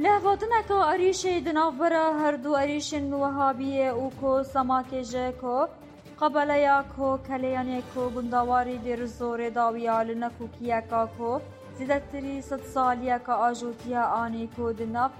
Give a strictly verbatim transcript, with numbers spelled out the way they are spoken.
لهواتنك أريشي دنافبرا هردو أريشن وهابية وكو سماكيجيكو قبلياكو كليانيكو بندواري دير الزور داويا لنكو كياكاكو زدتري ست صاليكا آجوتيا آنيكو دناف